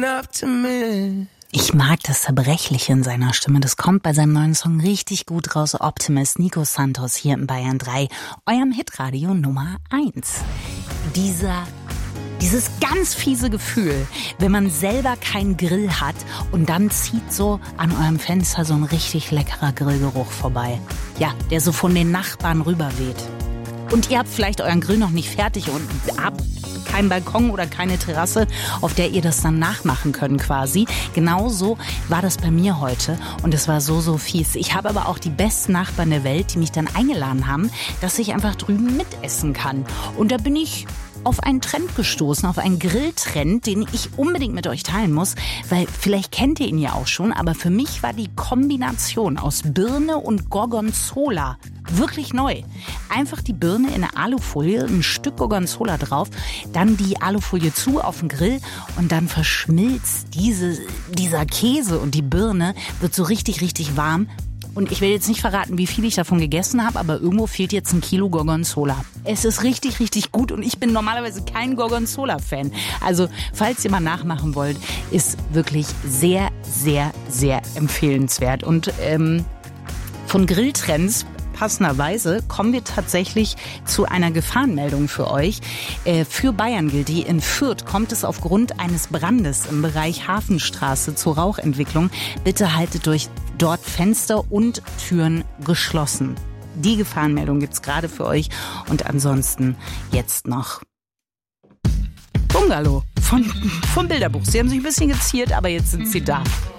Ich mag das Zerbrechliche in seiner Stimme. Das kommt bei seinem neuen Song richtig gut raus. Optimist, Nico Santos hier in Bayern 3, eurem Hitradio Nummer 1. Dieses ganz fiese Gefühl, wenn man selber keinen Grill hat und dann zieht so an eurem Fenster so ein richtig leckerer Grillgeruch vorbei. Ja, der so von den Nachbarn rüberweht. Und ihr habt vielleicht euren Grill noch nicht fertig und habt keinen Balkon oder keine Terrasse, auf der ihr das dann nachmachen könnt quasi. Genauso war das bei mir heute und es war so fies. Ich habe aber auch die besten Nachbarn der Welt, die mich dann eingeladen haben, dass ich einfach drüben mitessen kann. Und da bin ich auf einen Trend gestoßen, auf einen Grilltrend, den ich unbedingt mit euch teilen muss, weil vielleicht kennt ihr ihn ja auch schon, aber für mich war die Kombination aus Birne und Gorgonzola wirklich neu. Einfach die Birne in eine Alufolie, ein Stück Gorgonzola drauf, dann die Alufolie zu auf den Grill und dann verschmilzt dieser Käse und die Birne wird so richtig warm. Und ich will jetzt nicht verraten, wie viel ich davon gegessen habe, aber irgendwo fehlt jetzt 1 Kilo Gorgonzola. Es ist richtig gut und ich bin normalerweise kein Gorgonzola-Fan. Also, falls ihr mal nachmachen wollt, ist wirklich sehr empfehlenswert. Und von Grilltrends passenderweise kommen wir tatsächlich zu einer Gefahrenmeldung für euch. Für Bayern gilt die. In Fürth kommt es aufgrund eines Brandes im Bereich Hafenstraße zur Rauchentwicklung. Bitte haltet dort Fenster und Türen geschlossen. Die Gefahrenmeldung gibt's gerade für euch. Und ansonsten jetzt noch Bungalow vom Bilderbuch. Sie haben sich ein bisschen geziert, aber jetzt sind sie da.